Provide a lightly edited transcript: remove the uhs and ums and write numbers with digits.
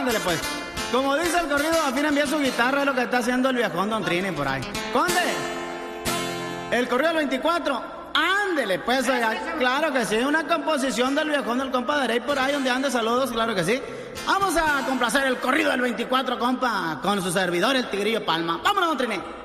ándale pues. Como dice el corrido, afina envía su guitarra, es lo que está haciendo el viejón Don Trini por ahí. Conde, el corrido del 24, ándele pues, oiga, claro que sí, una composición del viejón del compa de Rey por ahí donde anda, saludos, claro que sí. Vamos a complacer el corrido del 24, compa, con su servidor, el Tigrillo Palma. Vámonos, Don Trini.